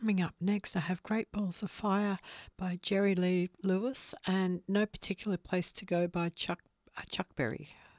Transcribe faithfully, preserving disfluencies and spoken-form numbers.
Coming up next, I have Great Balls of Fire by Jerry Lee Lewis and No Particular Place to Go by Chuck uh, Chuck Berry.